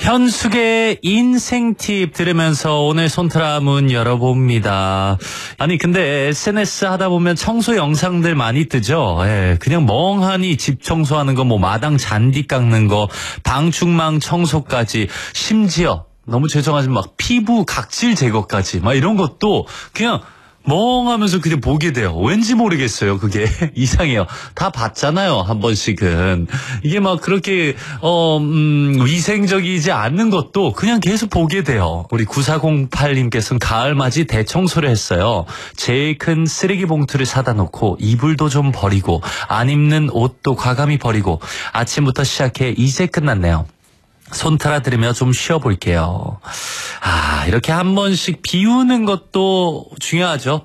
현숙의 인생 팁 들으면서 오늘 손트라 문 열어봅니다. 아니 근데 SNS 하다 보면 청소 영상들 많이 뜨죠. 예, 그냥 멍하니 집 청소하는 거, 뭐 마당 잔디 깎는 거, 방충망 청소까지, 심지어 너무 죄송하지만 막 피부 각질 제거까지 막 이런 것도 그냥 멍하면서 그냥 보게 돼요. 왠지 모르겠어요. 그게 이상해요. 다 봤잖아요. 한 번씩은. 이게 막 그렇게 위생적이지 않는 것도 그냥 계속 보게 돼요. 우리 9408님께서는 가을맞이 대청소를 했어요. 제일 큰 쓰레기 봉투를 사다 놓고 이불도 좀 버리고 안 입는 옷도 과감히 버리고 아침부터 시작해 이제 끝났네요. 손트라 들으며 좀 쉬어볼게요. 이렇게 한 번씩 비우는 것도 중요하죠.